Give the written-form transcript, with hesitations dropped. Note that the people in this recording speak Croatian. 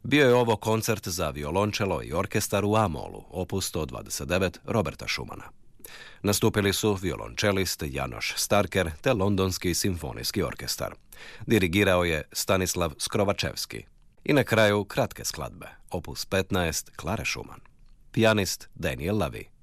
Bio je ovo koncert za violončelo i orkestar u A-molu, opus 129 Roberta Schumana. Nastupili su violončelist Janoš Starker te Londonski simfonijski orkestar. Dirigirao je Stanislav Skrovačevski. I na kraju kratke skladbe, opus 15 Klare Schumann. Pijanist Daniel Levy.